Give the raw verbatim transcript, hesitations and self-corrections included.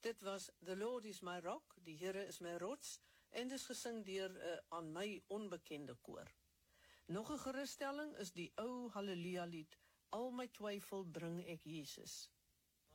Dit was The Lord is my rock, die Here is my rots, en dis gesing deur 'n uh, aan my onbekende koor. Nog 'n gerusstelling is die ou Halleluja lied, Al my twyfel bring ek Jesus.